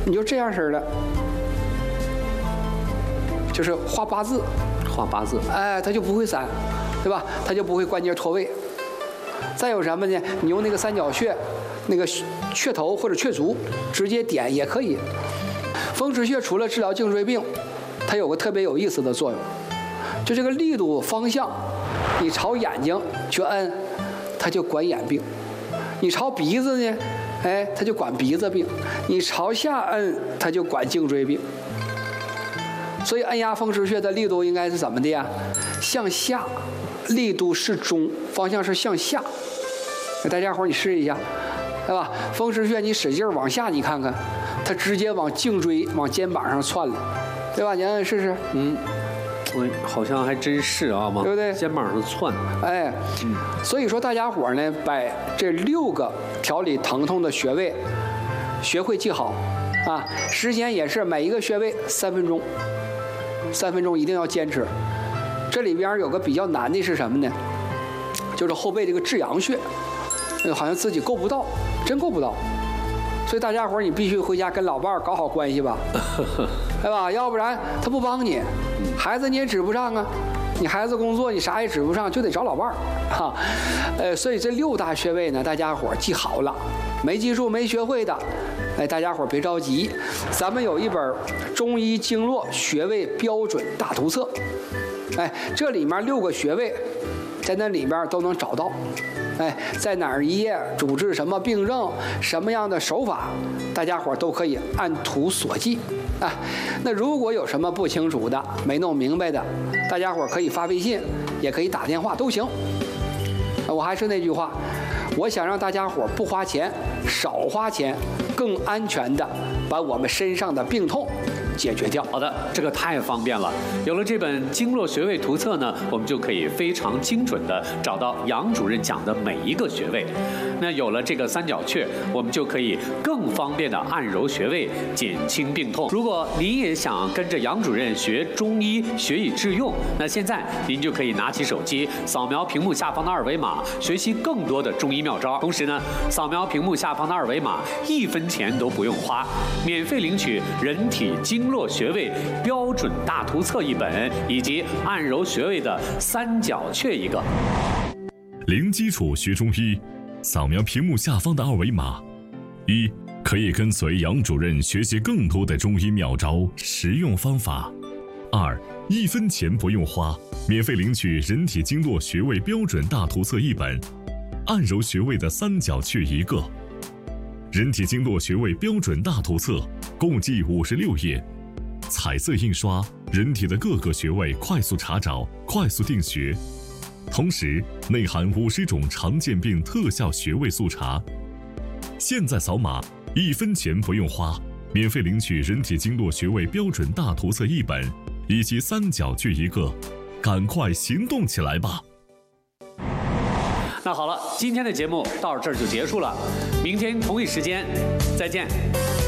你就这样式的，就是画八字， 画八字， 哎，它就不会散，对吧？它就不会关节脱位。再有什么呢？你用那个三角穴，那个雀头或者雀足直接点也可以。风池穴除了治疗颈椎病，它有个特别有意思的作用，就这个力度方向，你朝眼睛去摁，它就管眼病；你朝鼻子呢，哎，它就管鼻子病；你朝下摁，它就管颈椎病。所以按压风池穴的力度应该是怎么的呀？向下，力度适中，方向是向下。大家伙儿你试一下，对吧？风池穴你使劲往下，你看看，它直接往颈椎、往肩膀上窜了，对吧？你按按试试。 好像还真是啊，往对不对？ 肩膀上窜。 哎，所以说大家伙儿呢，把这6个调理疼痛的穴位学会记好啊，时间也是每一个穴位3分钟，3分钟一定要坚持。这里边有个比较难的是什么呢？就是后背这个至阳穴，好像自己够不到，真够不到。所以大家伙儿你必须回家跟老伴儿搞好关系吧，对吧？要不然他不帮你，孩子你也指不上啊。你孩子工作你啥也指不上，就得找老伴儿哈。所以这6大穴位呢，大家伙儿记好了，没记住没学会的，哎，大家伙儿别着急，咱们有一本《中医经络穴位标准大图册》，哎，这里面6个穴位，在那里面都能找到。哎，在哪儿一页主治什么病症，什么样的手法，大家伙都可以按图索骥啊。那如果有什么不清楚的、没弄明白的，大家伙可以发微信，也可以打电话都行。我还是那句话，我想让大家伙不花钱、少花钱，更安全的把我们身上的病痛解决掉。 好的，这个太方便了。有了这本经络穴位图册呢，我们就可以非常精准的找到杨主任讲的每一个穴位。那有了这个三角穴，我们就可以更方便的按揉穴位，减轻病痛。如果您也想跟着杨主任学中医，学以致用，那现在您就可以拿起手机，扫描屏幕下方的2维码，学习更多的中医妙招。同时呢，扫描屏幕下方的2维码，1分钱都不用花，免费领取人体经络穴位标准大图册1本，以及按揉穴位的三角穴1个。 零基础学中医，扫描屏幕下方的2维码，1可以跟随杨主任学习更多的中医妙招、实用方法；2 1分钱不用花，免费领取人体经络穴位标准大图册1本，按揉穴位的三角穴1个。人体经络穴位标准大图册共计56页，彩色印刷，人体的各个穴位快速查找、快速定穴，同时内含50种常见病特效穴位速查。现在扫码，1分钱不用花，免费领取人体经络穴位标准大图册1本，以及三角穴1个，赶快行动起来吧！ 那好了，今天的节目到这儿就结束了，明天同一时间再见。